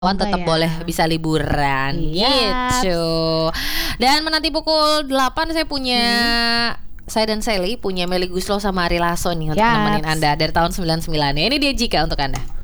tetap ya. boleh bisa liburan gitu. Dan menanti pukul 8 saya punya saya dan Sally punya Melly Guslow sama Ari Lasso nih untuk nemenin Anda dari tahun 99 ya. Ini dia Jika untuk Anda.